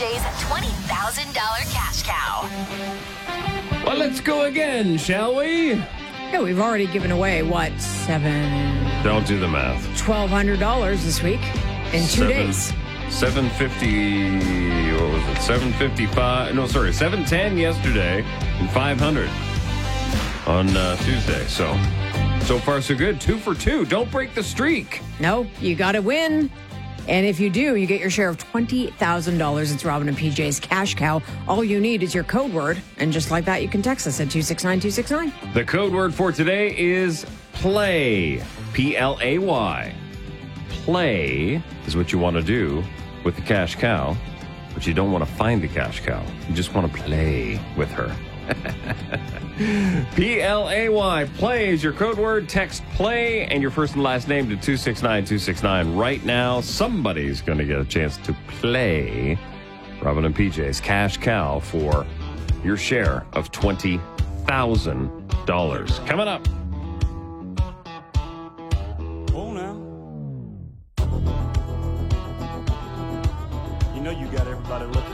PJ's $20,000 cash cow. Well, let's go again, shall we? Yeah, we've already given away, what, Don't do the math. $1,200 this week in 2 days. 750, what was it? 755, no, sorry, 710 yesterday and 500 on Tuesday. So far so good. 2 for 2. Don't break the streak. No, you got to win. And if you do, you get your share of $20,000. It's Robin and PJ's Cash Cow. All you need is your code word. And just like that, you can text us at 269-269. The code word for today is play. P-L-A-Y. Play is what you want to do with the cash cow, but you don't want to find the cash cow. You just want to play with her. P-L-A-Y. Play is your code word. Text play and your first and last name to 269-269. Right now, somebody's going to get a chance to play Robin and PJ's Cash Cow for your share of $20,000. Coming up. Oh, now. You know you got everybody looking.